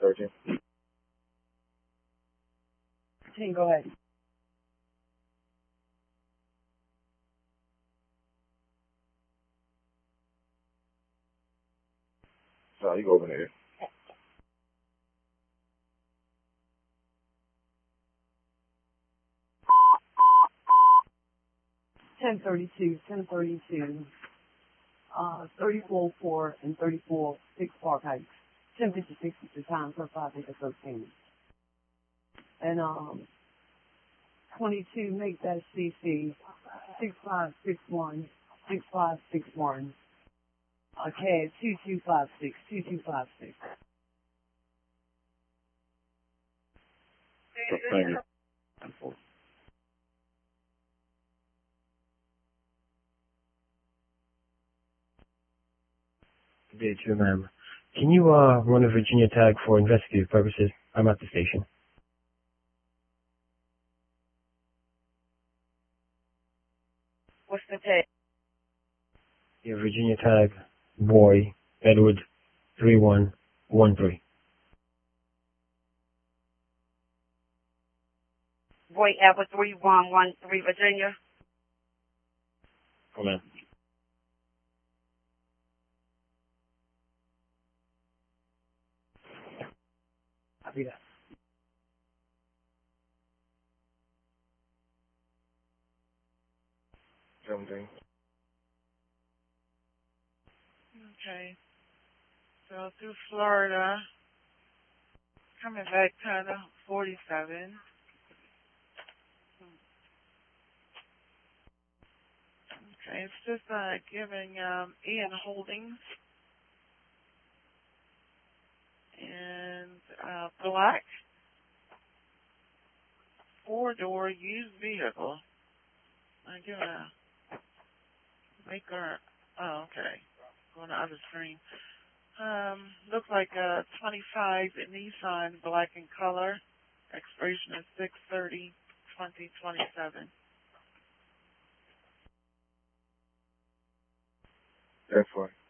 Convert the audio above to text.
13. 10, go ahead. No, you go over there. 1032, 1032, 34-4 and 34-6 Park Heights. 1056 is the time for 5 acre 13. And 22, make that CC 6561, 6561. CAD 2256, 2256. Thank you. Day 2, ma'am. Can you run a Virginia tag for investigative purposes? I'm at the station. What's the tag? Yeah, Virginia tag, boy, Edward, 3113. Boy Edward 3113, Virginia. Oh, ma'am. I'll be there. Something. Okay. So through Florida, coming back to the 47. Okay, it's just giving Ian Holdings and black 4-door used vehicle. I give a maker. Oh, okay. Going to other screen. Looks like a 25 Nissan, black in color. Expiration is 6/30/2027. That's fine.